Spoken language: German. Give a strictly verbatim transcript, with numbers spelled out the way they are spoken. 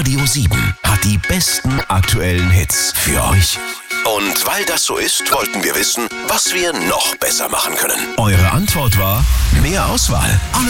Radio sieben hat die besten aktuellen Hits für euch. Und weil das so ist, wollten wir wissen, was wir noch besser machen können. Eure Antwort war mehr Auswahl. Alle